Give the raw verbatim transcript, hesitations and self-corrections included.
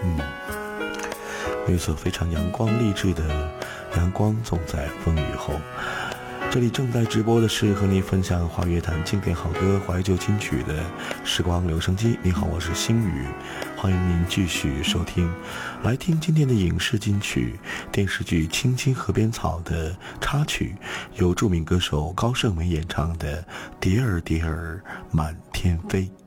嗯，绿色非常阳光励志的阳光总在风雨后。这里正在直播的是和你分享华乐坛经典好歌、怀旧金曲的时光留声机。你好，我是星宇，欢迎您继续收听。来听今天的影视金曲，电视剧《青青河边草》的插曲，由著名歌手高胜美演唱的《蝶儿蝶儿满天飞》。